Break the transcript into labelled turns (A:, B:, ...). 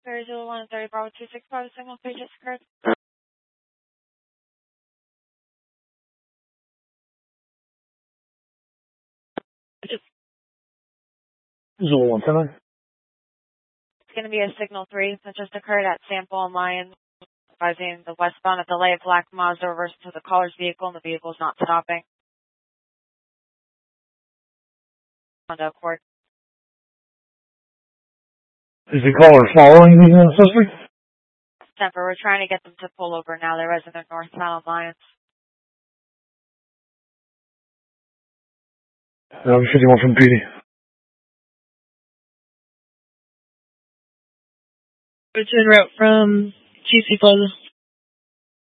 A: Zulu 130 Bravo 265, signal pages occurred.
B: Zulu 110.
A: It's going to be a signal 3 that just occurred at Sample and Lion, advising the westbound of delay of Black Mazda reversed to the caller's vehicle and the vehicle is not stopping. Honda Accord.
B: Is the caller following the suspect?
A: Temper, we're trying to get them to pull over now. They're resident northbound Alliance.
B: 51 from PD.
C: It's en route from GC Plaza.